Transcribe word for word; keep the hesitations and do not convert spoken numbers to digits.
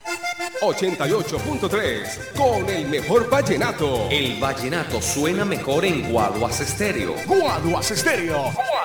ochenta y ocho punto tres con el mejor vallenato. El vallenato suena mejor en Guaduas Estéreo. Guaduas Estéreo.